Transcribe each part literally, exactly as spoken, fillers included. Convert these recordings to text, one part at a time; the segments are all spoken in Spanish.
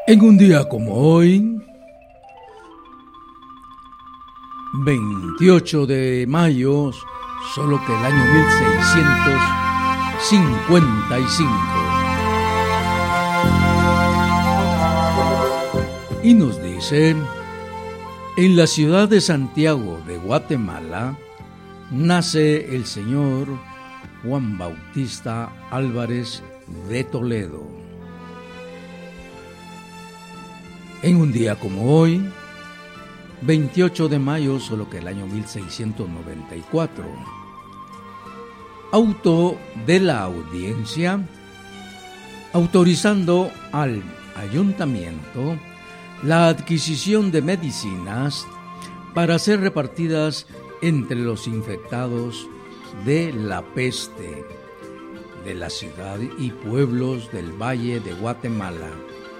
En un día como hoy, veintiocho de mayo, solo que el año mil seiscientos cincuenta y cinco. Y nos dice, en la ciudad de Santiago de Guatemala, nace el señor Juan Bautista Álvarez de Toledo. En un día como hoy, veintiocho de mayo, solo que el año mil seiscientos noventa y cuatro, auto de la audiencia autorizando al ayuntamiento la adquisición de medicinas para ser repartidas entre los infectados de la peste de la ciudad y pueblos del Valle de Guatemala.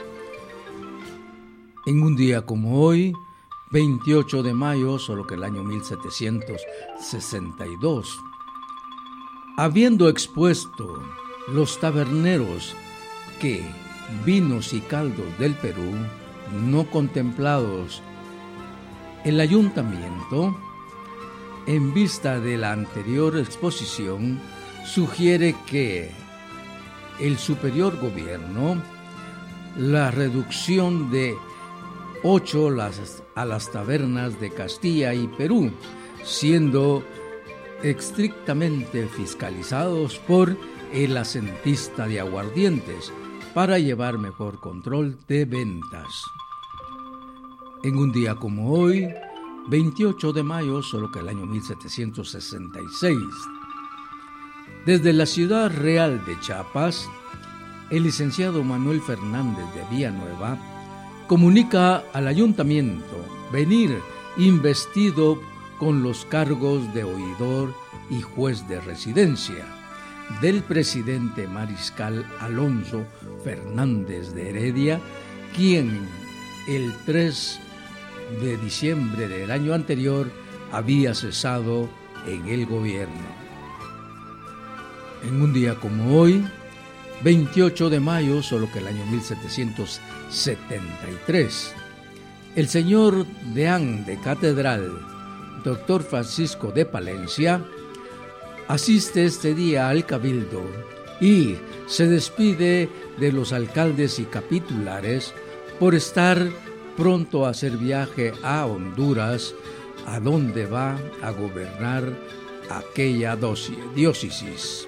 En un día como hoy, veintiocho de mayo, solo que el año mil setecientos sesenta y dos, habiendo expuesto los taberneros que vinos y caldos del Perú no contemplados, el ayuntamiento, en vista de la anterior exposición, sugiere que el superior gobierno la reducción de ocho las, a las tabernas de Castilla y Perú, siendo estrictamente fiscalizados por el asentista de aguardientes para llevar mejor control de ventas. En un día como hoy, veintiocho de mayo, solo que el año mil setecientos sesenta y seis, desde la ciudad real de Chiapas, el licenciado Manuel Fernández de Villanueva comunica al ayuntamiento venir investido con los cargos de oidor y juez de residencia del presidente mariscal Alonso Fernández de Heredia, quien el tres de diciembre del año anterior había cesado en el gobierno. En un día como hoy, veintiocho de mayo, solo que el año mil setecientos setenta y tres, el señor deán de catedral, doctor Francisco de Palencia, asiste este día al cabildo y se despide de los alcaldes y capitulares por estar pronto a hacer viaje a Honduras, a donde va a gobernar aquella diócesis.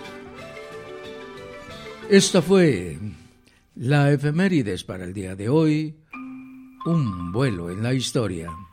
Esta fue la efemérides para el día de hoy, un vuelo en la historia.